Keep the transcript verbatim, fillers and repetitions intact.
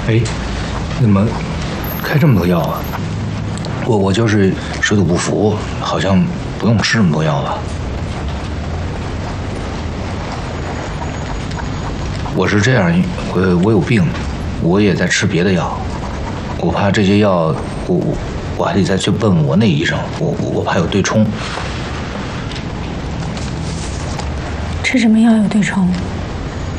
哎，怎么开这么多药啊？我我就是水土不服，好像不用吃这么多药吧？我是这样，我我有病，我也在吃别的药，我怕这些药，我我我还得再去问我那医生，我我怕有对冲。 吃什么药有对冲？